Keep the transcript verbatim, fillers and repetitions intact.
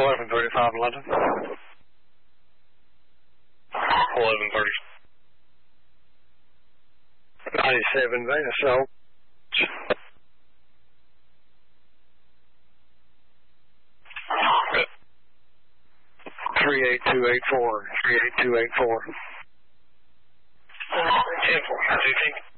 eleven thirty-five London. eleven thirty. ninety-seven Beta Cell. three eight two eight four. three eight two eight four. ten four. How do you think?